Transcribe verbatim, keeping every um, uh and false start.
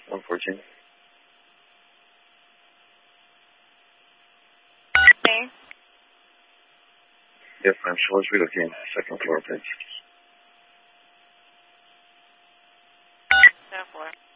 one fourteen. Me? Yes, ma'am. She was relocating to the second floor, please. Ten four.